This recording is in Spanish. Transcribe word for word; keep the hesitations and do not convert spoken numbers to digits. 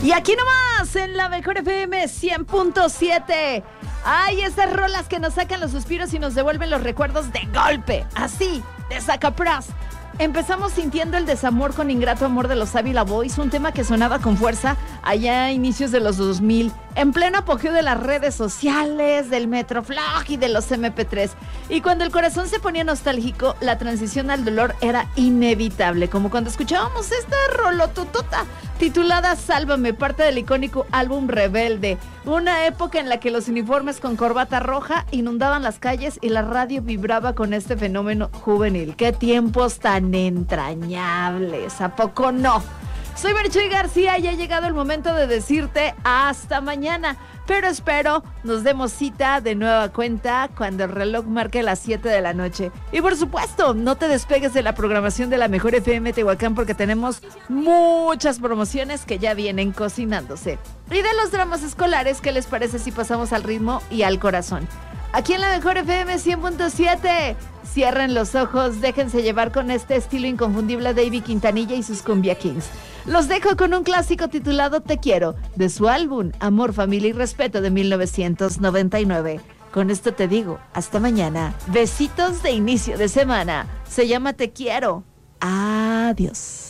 Y aquí nomás, en la Mejor F M cien punto siete. Ay, esas rolas que nos sacan los suspiros y nos devuelven los recuerdos de golpe. Así, de sacapras. Empezamos sintiendo el desamor con Ingrato Amor de los Ávila Boys, un tema que sonaba con fuerza allá a inicios de los dos mil, en pleno apogeo de las redes sociales, del Metroflog y de los eme pe tres. Y cuando el corazón se ponía nostálgico, la transición al dolor era inevitable, como cuando escuchábamos esta rolototota titulada Sálvame, parte del icónico álbum Rebelde, una época en la que los uniformes con corbata roja inundaban las calles y la radio vibraba con este fenómeno juvenil. ¡Qué tiempos tan entrañables! ¿A poco no? Soy Marichuy García y ha llegado el momento de decirte hasta mañana, pero espero nos demos cita de nueva cuenta cuando el reloj marque las siete de la noche. Y por supuesto, no te despegues de la programación de la Mejor F M Tehuacán porque tenemos muchas promociones que ya vienen cocinándose. Y de los dramas escolares, ¿qué les parece si pasamos al ritmo y al corazón? Aquí en la Mejor F M cien punto siete. Cierren los ojos, déjense llevar con este estilo inconfundible de Ivy Quintanilla y sus Cumbia Kings. Los dejo con un clásico titulado Te Quiero, de su álbum Amor, Familia y Respeto de mil novecientos noventa y nueve. Con esto te digo, hasta mañana. Besitos de inicio de semana. Se llama Te Quiero. Adiós.